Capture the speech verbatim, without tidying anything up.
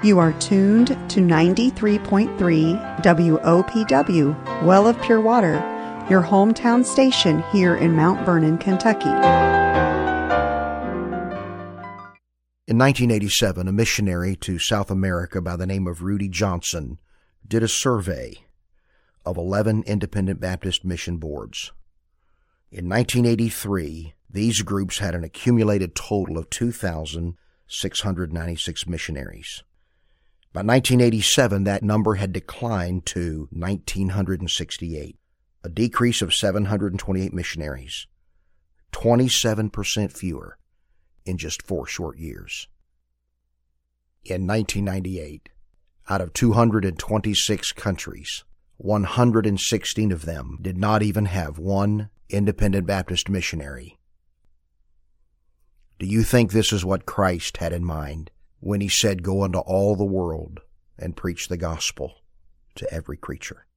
You are tuned to ninety-three point three W O P W, Well of Pure Water, your hometown station here in Mount Vernon, Kentucky. In nineteen eighty-seven, a missionary to South America by the name of Rudy Johnson did a survey of eleven independent Baptist mission boards. In nineteen eighty-three, these groups had an accumulated total of two thousand six hundred ninety-six missionaries. By nineteen eighty-seven, that number had declined to one thousand nine hundred sixty-eight, a decrease of seven hundred twenty-eight missionaries, twenty-seven percent fewer in just four short years. In nineteen ninety-eight, out of two hundred twenty-six countries, one hundred sixteen of them did not even have one independent Baptist missionary. Do you think this is what Christ had in mind when he said, "Go into all the world and preach the gospel to every creature"?